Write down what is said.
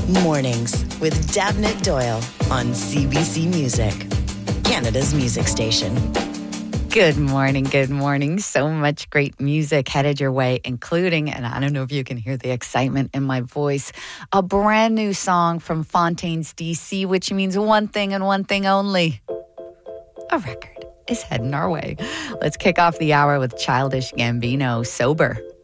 Mornings with Dabnett Doyle on CBC Music, Canada's music station. Good morning, good morning. So much great music headed your way, including, and I don't know if you can hear the excitement in my voice, a brand new song from Fontaines DC, which means one thing and one thing only. A record is heading our way. Let's kick off the hour with Childish Gambino, Sober.